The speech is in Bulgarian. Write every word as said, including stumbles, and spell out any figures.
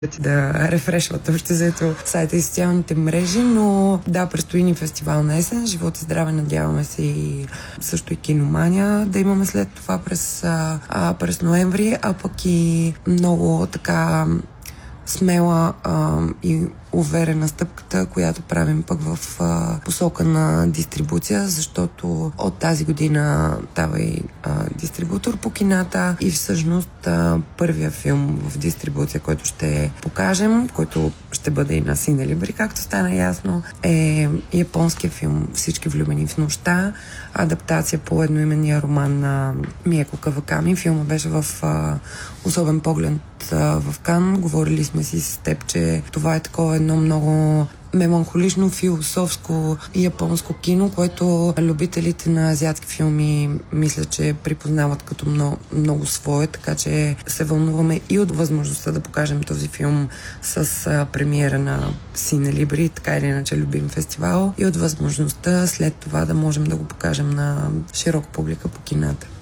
да рефрешват още заето сайта и социалните мрежи, но да, предстои ни фестивал на есен. Живот и здраве, надяваме се и също и киномания да имаме след това през, а, през ноември, а пък и много така смела а, и уверена стъпката, която правим пък в а, посока на дистрибуция, защото от тази година става и а, дистрибутор по кината и всъщност а, първия филм в дистрибуция, който ще покажем, който ще бъде и на Синелибри, както стана ясно, е японския филм "Всички влюбени в нощта", адаптация по едноименния роман на Миеко Каваками. Филма беше в а, особен поглед а, в Кан. Говорили сме си с теб, че това е такова едно много меланхолично, философско и японско кино, което любителите на азиатски филми мисля, че припознават като много, много свое, така че се вълнуваме и от възможността да покажем този филм с а, премиера на Синелибри, така или иначе любим фестивал, и от възможността след това да можем да го покажем на широка публика по кината.